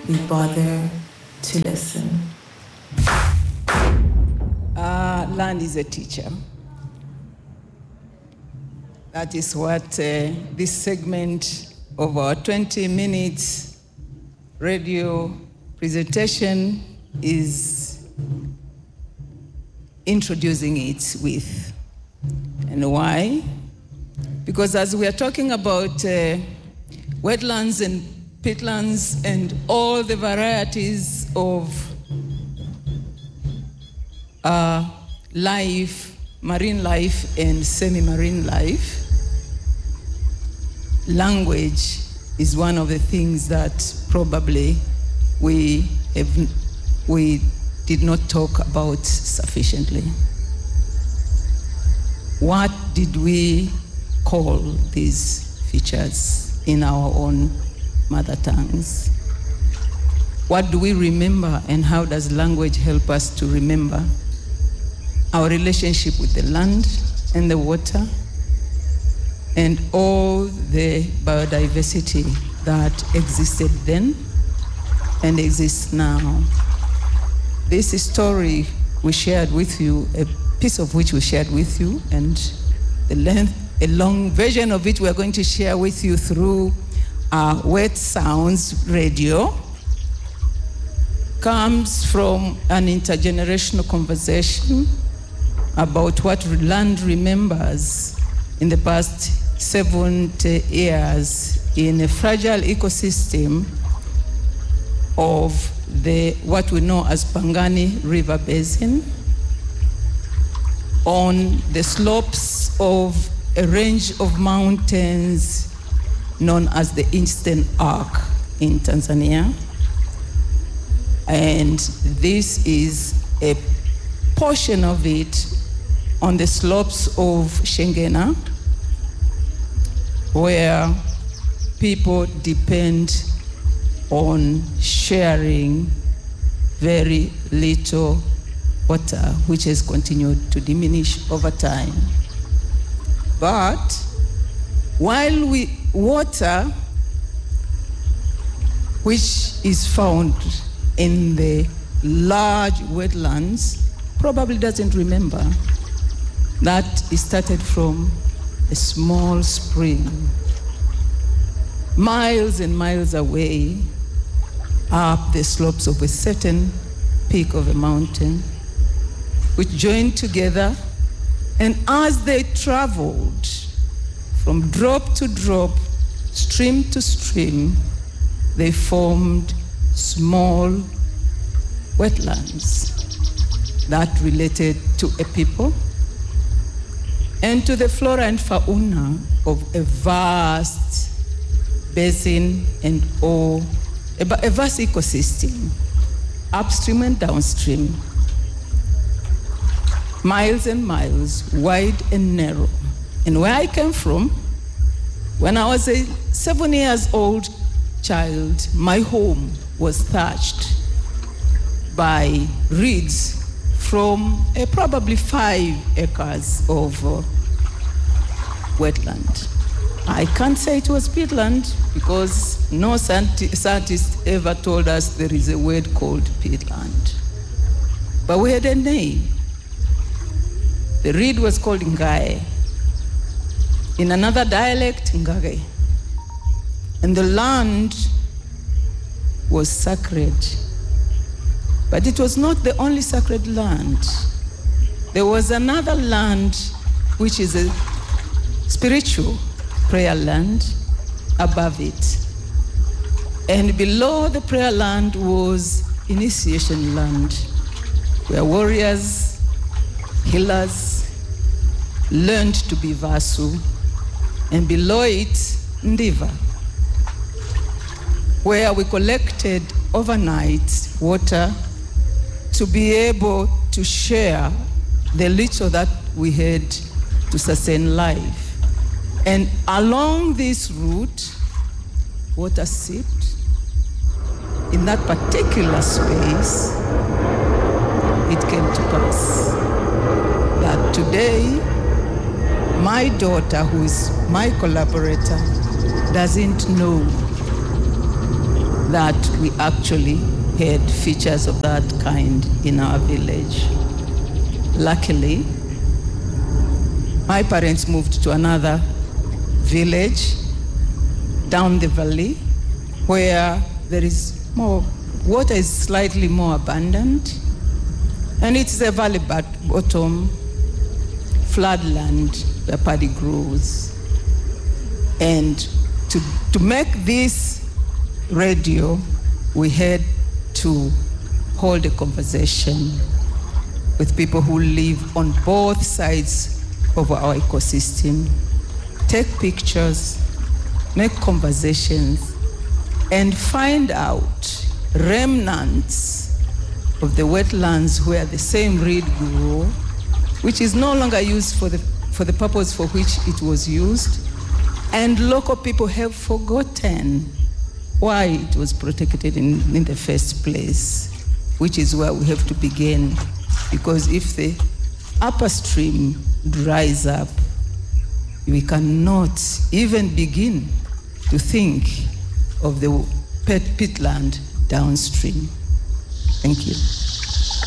we bother to listen. Land is a teacher. That is what this segment of our 20 minutes radio presentation is introducing it with. And why? Because as we are talking about wetlands and peatlands and all the varieties of life, marine life and semi-marine life, language is one of the things that probably we did not talk about sufficiently. What did we call these features in our own mother tongues? What do we remember, and how does language help us to remember our relationship with the land and the water and all the biodiversity that existed then and exists now? This story we shared with you, a piece of which we shared with you, and a long version of it we're going to share with you through Wet Sounds Radio, comes from an intergenerational conversation about what land remembers in the past 70 years in a fragile ecosystem of what we know as Pangani River Basin, on the slopes of a range of mountains known as the Eastern Arc in Tanzania. And this is a portion of it on the slopes of Shengena, where people depend on sharing very little water, which has continued to diminish over time. But while water, which is found in the large wetlands, probably doesn't remember that it started from a small spring miles and miles away up the slopes of a certain peak of a mountain, which joined together, and as they traveled from drop to drop, stream to stream, they formed small wetlands that related to a people and to the flora and fauna of a vast basin and a vast ecosystem, upstream and downstream, miles and miles, wide and narrow. And where I came from, when I was a 7 years old child, my home was thatched by reeds from probably 5 acres of wetland. I can't say it was peatland because no scientist ever told us there is a word called peatland. But we had a name. The reed was called Ngae. In another dialect, Ngage. And the land was sacred. But it was not the only sacred land. There was another land which is a spiritual prayer land above it. And below the prayer land was initiation land, where warriors, healers learned to be Vasu. And below it, Ndiva, where we collected overnight water to be able to share the little that we had to sustain life. And along this route, water seeped. In that particular space, it came to pass that today, my daughter, who is my collaborator, doesn't know that we actually had features of that kind in our village. Luckily, my parents moved to another village down the valley where there is more, water is slightly more abundant, and it's a valley bottom floodland where paddy grows. And to make this radio, we had to hold a conversation with people who live on both sides of our ecosystem, take pictures, make conversations, and find out remnants of the wetlands where the same reed grew, which is no longer used for the purpose for which it was used. And local people have forgotten why it was protected in the first place, which is where we have to begin. Because if the upper stream dries up, we cannot even begin to think of the peatland downstream. Thank you.